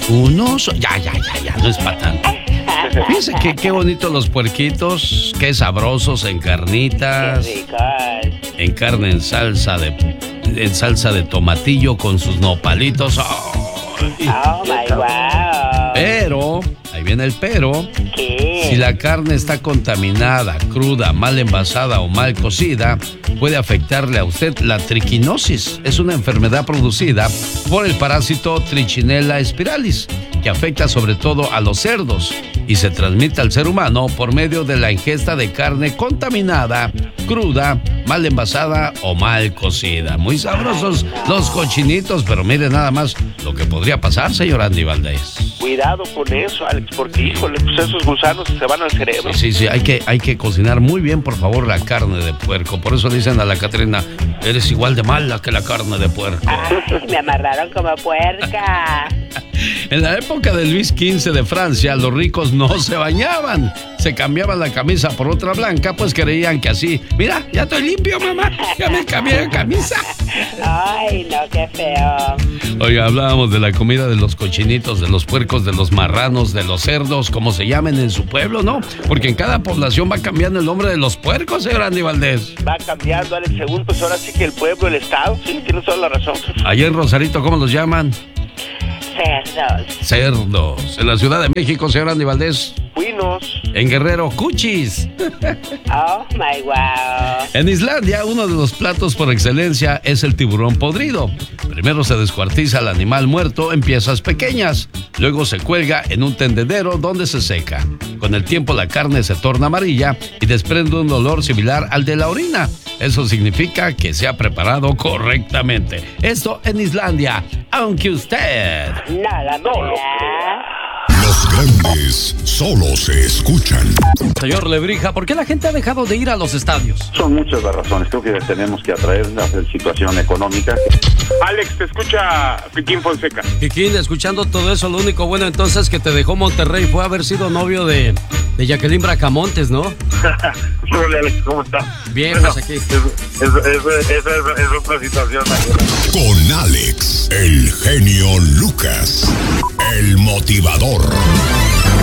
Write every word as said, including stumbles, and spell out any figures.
unos... Ya, ya, ya, ya, no es para tanto. Fíjense que qué bonitos los puerquitos, qué sabrosos en carnitas. Qué ricos. En carne en salsa de... en salsa de tomatillo con sus nopalitos. ¡Oh! Oh, my wow. Pero, ahí viene el pero. ¿Qué? Si la carne está contaminada, cruda, mal envasada o mal cocida, puede afectarle a usted la triquinosis. Es una enfermedad producida por el parásito Trichinella spiralis, que afecta sobre todo a los cerdos y se transmite al ser humano por medio de la ingesta de carne contaminada, cruda, mal envasada o mal cocida. Muy sabrosos los cochinitos, pero mire nada más lo que podría pasar, señor Andy Valdés. Cuidado con eso, Alex, porque, híjole, pues esos gusanos se van al cerebro. Sí, sí, hay que, hay que cocinar muy bien, por favor, la carne de puerco. Por eso le dicen a la Catrina, eres igual de mala que la carne de puerco. Ay, me amarraron como puerca. En la época de Luis quince de Francia, los ricos no se bañaban. Se cambiaban la camisa por otra blanca, pues creían que así, mira, ya estoy limpio, mamá, ya me cambié de camisa. Ay, no, qué feo. Oiga, hablábamos de la comida de los cochinitos, de los puercos, de los marranos, de los cerdos, como se llamen en su pueblo, ¿no? Porque en cada población va cambiando el nombre de los puercos, señor Andy Valdés. Va cambiando, Alex, según pues ahora sí que el pueblo, el estado, sí, tienes toda la razón. Allá en Rosarito, ¿cómo los llaman? Cerdos. Cerdos. En la Ciudad de México, señor Andy Valdés. Cuinos. En Guerrero, cuchis. Oh, my wow. En Islandia, uno de los platos por excelencia es el tiburón podrido. Primero se descuartiza al animal muerto en piezas pequeñas. Luego se cuelga en un tendedero donde se seca. Con el tiempo la carne se torna amarilla y desprende un olor similar al de la orina. Eso significa que se ha preparado correctamente. Esto en Islandia, aunque usted no lo crea. Los grandes solo se escuchan. Señor Lebrija, ¿por qué la gente ha dejado de ir a los estadios? Son muchas las razones. Creo que tenemos que atraer la situación económica. Alex, te escucha Piquín Fonseca. Piquín, escuchando todo eso, lo único bueno entonces que te dejó Monterrey fue haber sido novio de, de Jacqueline Bracamontes, ¿no? Hola, Alex, ¿cómo estás? Bien, bueno, pues aquí. Esa es, es, es, es, es otra situación. Con Alex, el genio Lucas, el motivador.